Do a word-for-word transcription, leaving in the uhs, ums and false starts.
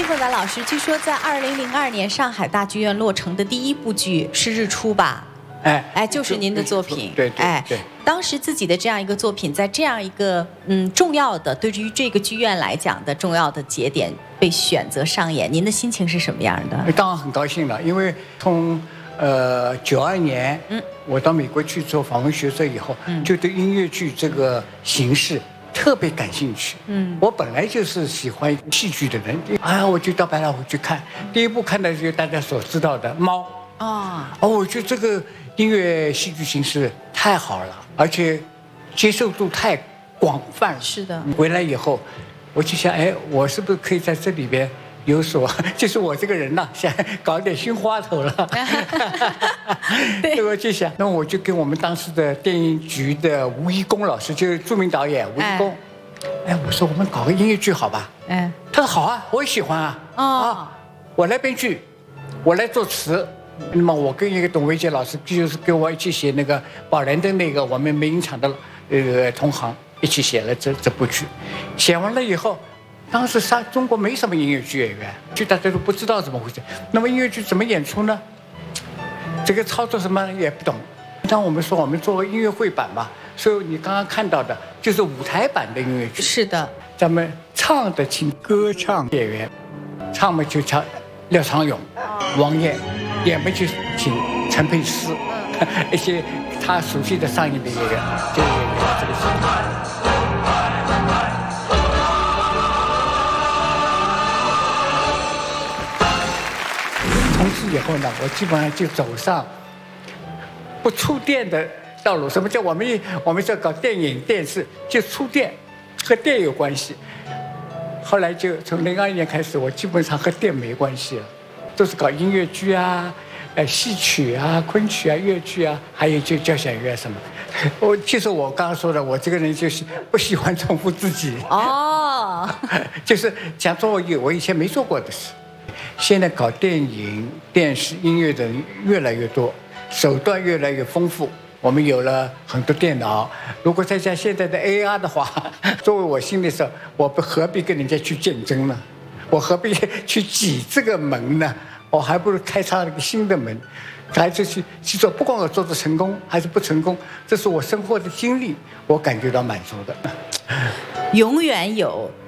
金凤兰老师，据说在二零零二年上海大剧院落成的第一部剧是《日出》吧？ 哎哎，就是您的作品。 对对哎， 对。 当时自己的这样一个作品，在这样一个嗯重要的对于这个剧院来讲的重要的节点被选择上演，您的心情是什么样的？ 当然很高兴了，因为从呃九二年，嗯，我到美国去做访问学者以后，嗯，就对音乐剧这个形式特别感兴趣。嗯，我本来就是喜欢戏剧的人，啊，我就到百老汇去看。第一部看的就是大家所知道的《猫》。哦，哦，我觉得这个音乐戏剧形式太好了，而且接受度太广泛了。 是的。 回来以后，我就想，哎，我是不是可以在这里边有所，就是我这个人呐、啊，想搞点新花头了。对，所以我就想，那我就跟我们当时的电影局的吴一公老师，就是著名导演吴一公，哎，哎我说我们搞个音乐剧好吧？哎，他说好啊，我也喜欢啊。哦，啊，我来编剧，我来作词。那么我跟一个董维杰老师，就是跟我一起写那个宝莲灯那个我们梅影厂的呃同行一起写了这这部剧，写完了以后，当时上中国没什么音乐剧演员，就大家都不知道怎么回事。那么音乐剧怎么演出呢？这个操作什么也不懂。当我们说我们做音乐会版嘛，所以你刚刚看到的就是舞台版的音乐剧。是的，咱们唱的请歌唱演员，唱嘛就唱廖昌永、王艳。演不去请陈佩斯，一些他熟悉的上映的演员，就演员这个戏。从此以后呢，我基本上就走上不触电的道路。什么叫我们我们在搞电影电视，就触电，和电有关系。后来就从零二年开始，我基本上和电没关系了。都是搞音乐剧啊，呃，戏曲啊、昆曲啊、粤剧啊，还有就交响乐什么。我就是我刚刚说的，我这个人就是不喜欢重复自己。哦，就是想做我我以前没做过的事。现在搞电影、电视、音乐的人越来越多，手段越来越丰富。我们有了很多电脑，如果再加现在的 A R 的话，作为我心里说，我不何必跟人家去竞争呢？我何必去挤这个门呢？我还不如开创一个新的门，还是去去做。不管我做的成功还是不成功，这是我生活的经历，我感觉到满足的。 永远有